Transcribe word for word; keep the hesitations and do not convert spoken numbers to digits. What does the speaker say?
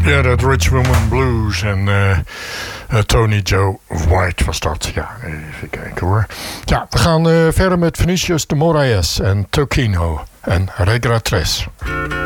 Ja, dat Rich Woman Blues en uh, uh, Tony Joe White was dat. Ja, even kijken hoor. Ja, we gaan uh, verder met Vinicius de Moraes en Tokino en Regra Tres.